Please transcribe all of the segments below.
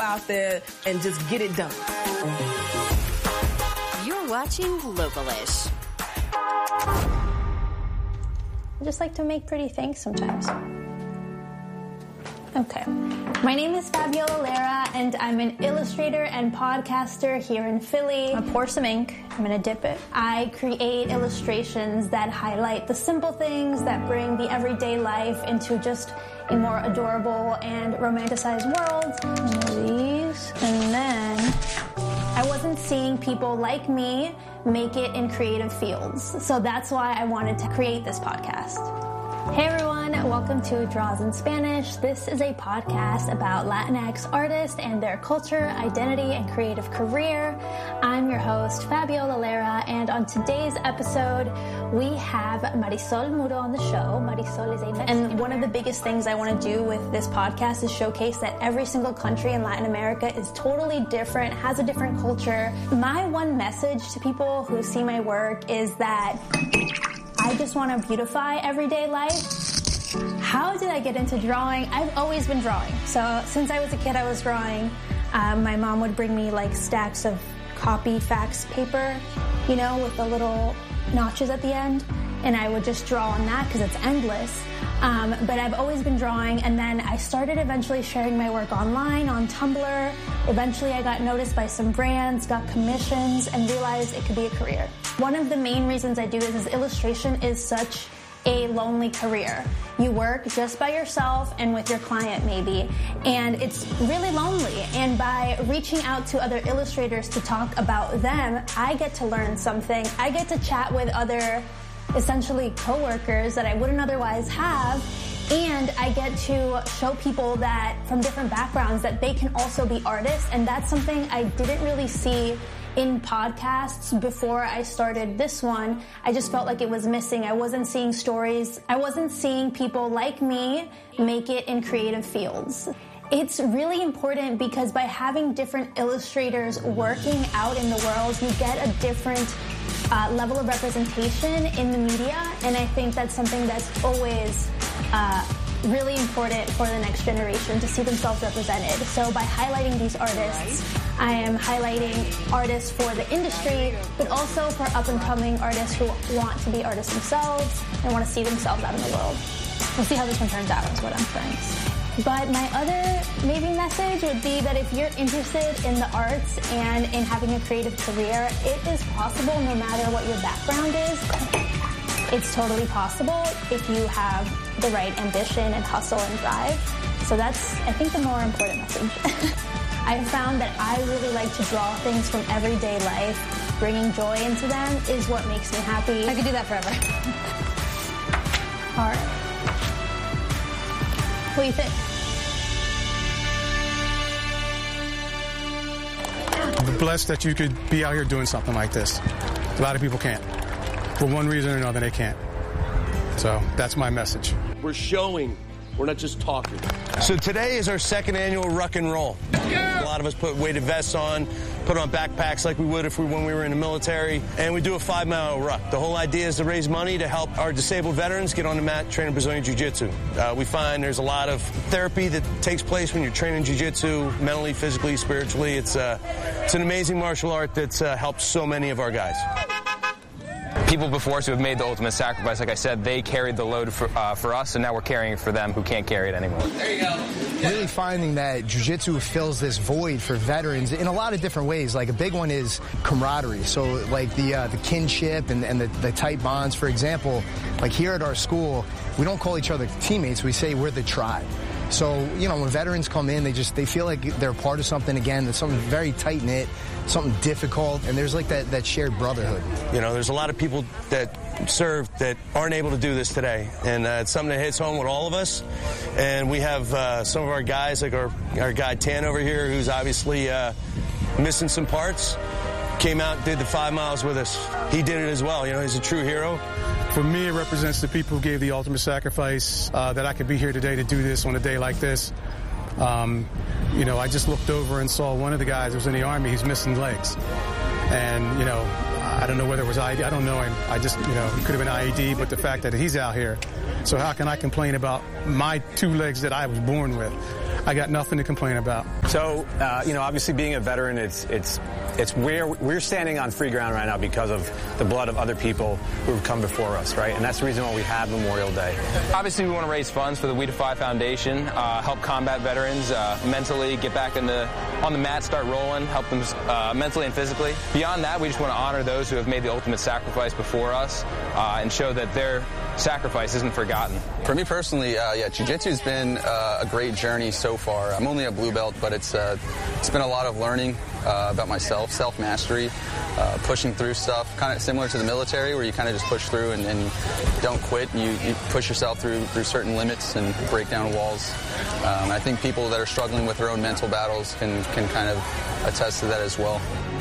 out there and just get it done. You're watching Globalish. I just like to make pretty things sometimes. Okay. My name is Fabiola Lara, and I'm an illustrator and podcaster here in Philly. I'm gonna pour some ink. I'm gonna dip it. I create illustrations that highlight the simple things that bring the everyday life into just a more adorable and romanticized world. One of these. And then I wasn't seeing people like me make it in creative fields. So that's why I wanted to create this podcast. Hey everyone, welcome to Draws in Spanish. This is a podcast about Latinx artists and their culture, identity, and creative career. I'm your host, Fabiola Lara, and on today's episode, we have Marisol Muro on the show. Marisol is a Mexican. And one of the biggest things I want to do with this podcast is showcase that every single country in Latin America is totally different, has a different culture. My one message to people who see my work is that I just want to beautify everyday life. How did I get into drawing? I've always been drawing. So since I was a kid, I was drawing. My mom would bring me like stacks of copy fax paper, you know, with the little notches at the end. And I would just draw on that because it's endless. But I've always been drawing, and then I started eventually sharing my work online on Tumblr. Eventually I got noticed by some brands, got commissions, and realized it could be a career. One of the main reasons I do this is illustration is such a lonely career. You work just by yourself and with your client maybe, and it's really lonely. And by reaching out to other illustrators to talk about them, I get to learn something. I get to chat with other essentially co-workers that I wouldn't otherwise have, and I get to show people that from different backgrounds that they can also be artists, and that's something I didn't really see in podcasts before I started this one. I just felt like it was missing. I wasn't seeing stories. I wasn't seeing people like me make it in creative fields. It's really important because by having different illustrators working out in the world, you get a different level of representation in the media, and I think that's something that's always really important for the next generation to see themselves represented. So by highlighting these artists, I am highlighting artists for the industry, but also for up-and-coming artists who want to be artists themselves and want to see themselves out in the world. We'll see how this one turns out, is what I'm trying to say. But my other maybe message would be that if you're interested in the arts and in having a creative career, it is possible no matter what your background is. It's totally possible if you have the right ambition and hustle and drive. So that's, I think, the more important message. I've found that I really like to draw things from everyday life. Bringing joy into them is what makes me happy. I could do that forever. All right. What do you think? I'm blessed that you could be out here doing something like this. A lot of people can't. For one reason or another, they can't. So that's my message. We're showing. We're not just talking. So today is our second annual Ruck and Roll. A lot of us put weighted vests on, put on backpacks like we would when we were in the military, and we do a 5-mile ruck. The whole idea is to raise money to help our disabled veterans get on the mat training Brazilian Jiu-Jitsu. We find there's a lot of therapy that takes place when you're training Jiu-Jitsu, mentally, physically, spiritually. It's an amazing martial art that's helped so many of our guys. People before us who have made the ultimate sacrifice, like I said, they carried the load for us, and now we're carrying it for them who can't carry it anymore. There you go. Really finding that jiu-jitsu fills this void for veterans in a lot of different ways. Like a big one is camaraderie. So like the kinship and the tight bonds. For example, like here at our school, we don't call each other teammates. We say we're the tribe. So, you know, when veterans come in, they feel like they're part of something again. That's something very tight-knit, something difficult, and there's like that shared brotherhood. You know, there's a lot of people that serve that aren't able to do this today, and it's something that hits home with all of us. And we have some of our guys, like our guy Tan over here, who's obviously missing some parts, came out and did the 5 miles with us. He did it as well. You know, he's a true hero. For me, it represents the people who gave the ultimate sacrifice, that I could be here today to do this on a day like this. You know, I just looked over and saw one of the guys who was in the Army. He's missing legs. And, you know, I don't know whether it was IED. I don't know him. I just, you know, it could have been IED, but the fact that he's out here. So how can I complain about my 2 legs that I was born with? I got nothing to complain about. So, obviously being a veteran, it's where we're standing on free ground right now because of the blood of other people who have come before us, right? And that's the reason why we have Memorial Day. Obviously, we want to raise funds for the We Defy Foundation, help combat veterans mentally, get back on the mat, start rolling, help them mentally and physically. Beyond that, we just want to honor those who have made the ultimate sacrifice before us and show that their sacrifice isn't forgotten. For me personally, jiu-jitsu has been a great journey so far. I'm only a blue belt, but it's been a lot of learning about myself, self-mastery, pushing through stuff, kind of similar to the military where you kind of just push through and you don't quit. You push yourself through certain limits and break down walls. I think people that are struggling with their own mental battles can kind of attest to that as well.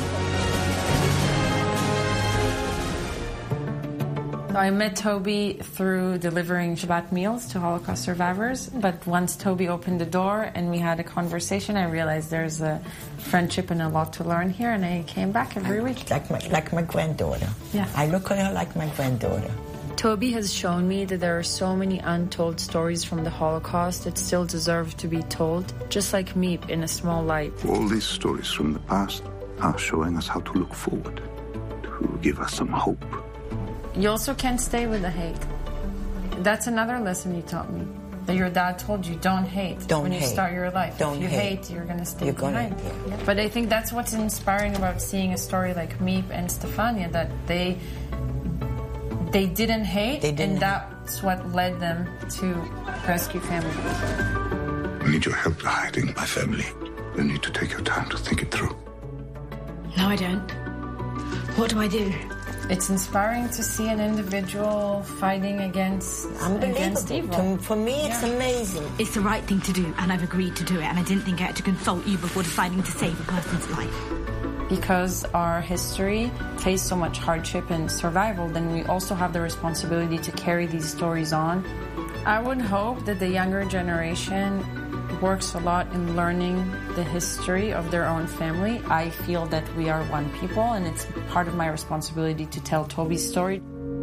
I met Toby through delivering Shabbat meals to Holocaust survivors, but once Toby opened the door and we had a conversation, I realized there's a friendship and a lot to learn here, and I came back every week. Like my granddaughter. Yeah. I look at her like my granddaughter. Toby has shown me that there are so many untold stories from the Holocaust that still deserve to be told, just like Meep in a small light. All these stories from the past are showing us how to look forward, to give us some hope. You also can't stay with the hate. That's another lesson you taught me. That your dad told you, don't hate when you start your life. Don't if you hate, you're going to stay behind. Yeah. But I think that's what's inspiring about seeing a story like Meep and Stefania, that they didn't hate, and that's what led them to rescue families. I need your help hiding my family. You need to take your time to think it through. No, I don't. What do I do? It's inspiring to see an individual fighting against evil. For me, it's amazing. It's the right thing to do, and I've agreed to do it, and I didn't think I had to consult you before deciding to save a person's life. Because our history faced so much hardship and survival, then we also have the responsibility to carry these stories on. I would hope that the younger generation works a lot in learning the history of their own family. I feel that we are one people, and it's part of my responsibility to tell Toby's story.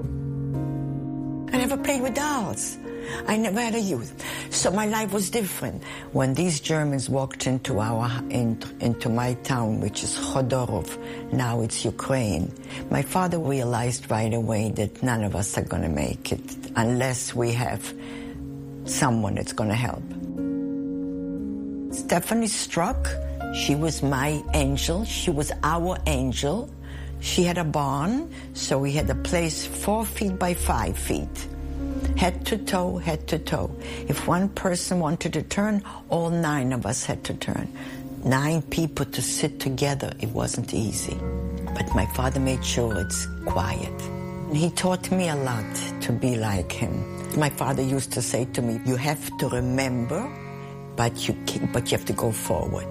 I never played with dolls. I never had a youth. So my life was different. When these Germans walked into my town, which is Khodorov, now it's Ukraine, my father realized right away that none of us are going to make it unless we have someone that's going to help. Stephanie struck. She was my angel. She was our angel. She had a barn, so we had a place 4 feet by 5 feet. Head to toe, head to toe. If one person wanted to turn, all 9 of us had to turn. 9 people to sit together, it wasn't easy. But my father made sure it's quiet. And he taught me a lot to be like him. My father used to say to me, you have to remember, but you have to go forward.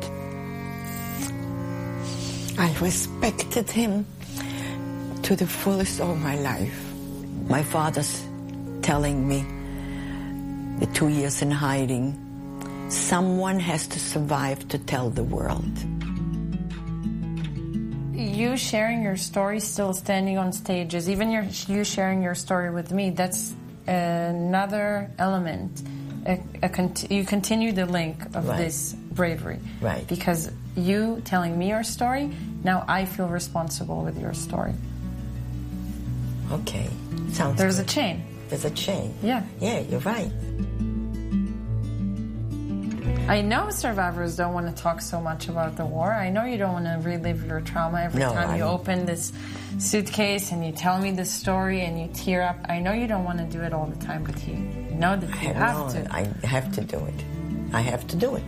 I respected him to the fullest of my life. My father's telling me the 2 years in hiding, someone has to survive to tell the world. You sharing your story, still standing on stages, even you sharing your story with me, that's another element. You continue the link of this bravery. Right. Because you telling me your story, now I feel responsible with your story. Okay. Sounds There's good. a chain. There's a chain. Yeah. Yeah, you're right. I know survivors don't want to talk so much about the war. I know you don't want to relive your trauma every time you open this suitcase and you tell me this story and you tear up. I know you don't want to do it all the time, but you know that you have to. I have to do it. I have to do it.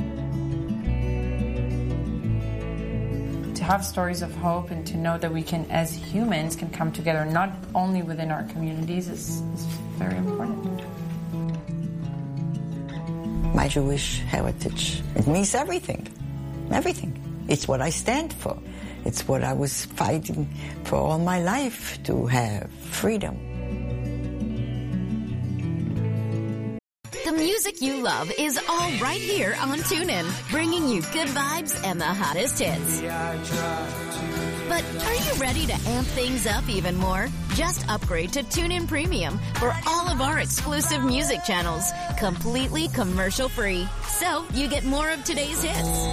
To have stories of hope and to know that we can, as humans, can come together, not only within our communities, is very important. My Jewish heritage, it means everything. Everything. It's what I stand for. It's what I was fighting for all my life, to have freedom. The music you love is all right here on TuneIn, bringing you good vibes and the hottest hits. But are you ready to amp things up even more? Just upgrade to TuneIn Premium for all of our exclusive music channels, completely commercial-free. So you get more of today's hits,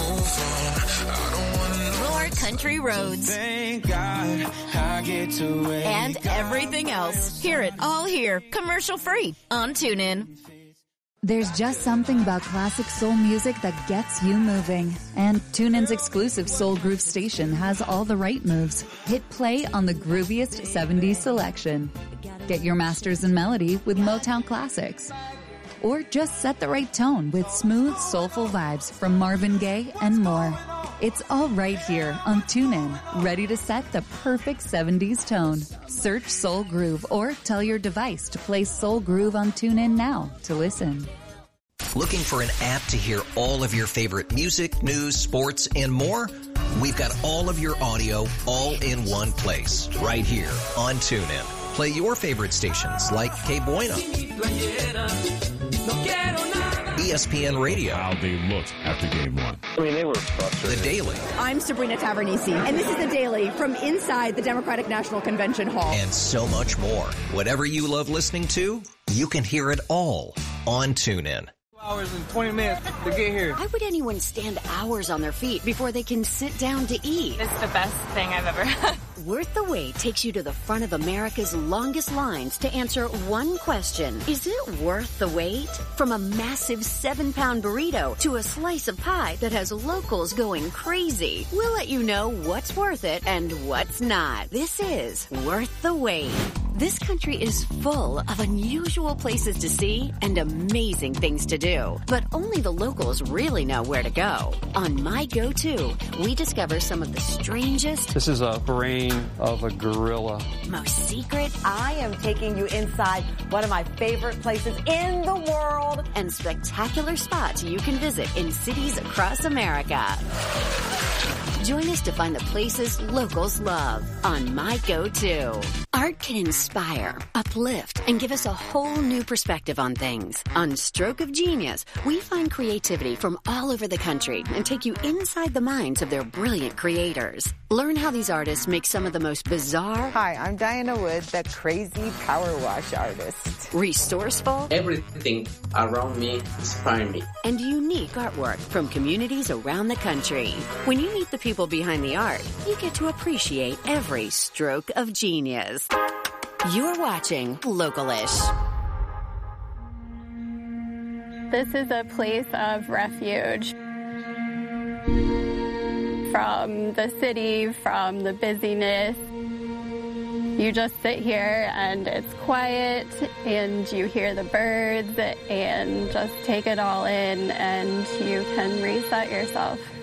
more country roads, Thank God I get to and everything else. Hear it all here, commercial-free on TuneIn. There's just something about classic soul music that gets you moving. And TuneIn's exclusive Soul Groove station has all the right moves. Hit play on the grooviest 70s selection. Get your masters in melody with Motown classics. Or just set the right tone with smooth, soulful vibes from Marvin Gaye and more. It's all right here on TuneIn, ready to set the perfect 70s tone. Search Soul Groove or tell your device to play Soul Groove on TuneIn now to listen. Looking for an app to hear all of your favorite music, news, sports, and more? We've got all of your audio all in one place, right here on TuneIn. Play your favorite stations like K Bueno, ESPN Radio. How they looked after game one. I mean, they were frustrated. The Daily. I'm Sabrina Tavernisi, and this is The Daily from inside the Democratic National Convention Hall. And so much more. Whatever you love listening to, you can hear it all on TuneIn. Hours and 20 minutes to get here. Why would anyone stand hours on their feet before they can sit down to eat? It's the best thing I've ever had. Worth the Wait takes you to the front of America's longest lines to answer one question. Is it worth the wait? From a massive 7-pound burrito to a slice of pie that has locals going crazy. We'll let you know what's worth it and what's not. This is Worth the Wait. This country is full of unusual places to see and amazing things to do. But only the locals really know where to go. On My Go-To, we discover some of the strangest... This is a brain of a gorilla. ...most secret... I am taking you inside one of my favorite places in the world. ...and spectacular spots you can visit in cities across America. Join us to find the places locals love on My Go-To. Art can inspire, uplift, and give us a whole new perspective on things. On Stroke of Genius, we find creativity from all over the country and take you inside the minds of their brilliant creators. Learn how these artists make some of the most bizarre... Hi, I'm Diana Wood, the crazy power wash artist. Resourceful... Everything around me inspires me. ...and unique artwork from communities around the country. When you meet the people behind the art, you get to appreciate every stroke of genius. You're watching Localish. This is a place of refuge from the city, from the busyness. You just sit here and it's quiet and you hear the birds and just take it all in and you can reset yourself.